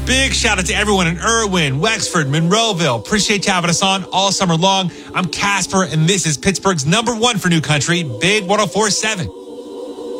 Big shout out to everyone in Irwin, Wexford, Monroeville. Appreciate you having us on all summer long. I'm Casper, and this is Pittsburgh's #1 for new country, Big 104.7.